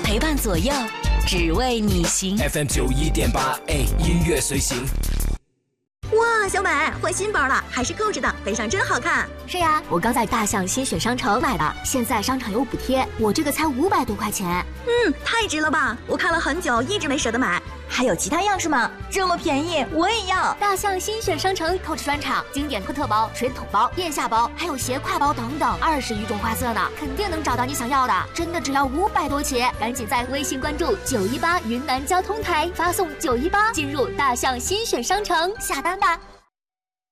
陪伴左右，只为你行。 FM91.8，音乐随行。 哇，小美换新包了，还是购置的，背上真好看。 是呀，我刚在大象新选商城买的，现在商场有补贴，我这个才500多块钱。 太值了吧！我看了很久，一直没舍得买。 还有其他样式吗？这么便宜，我也要！ 大象新选商城 Coach 专场，经典特包、水桶包、腋下包，还有斜挎包等等，20余种花色呢，肯定能找到你想要的。真的只要500多起，赶紧在微信关注918云南交通台，发送918进入大象新选商城下单吧。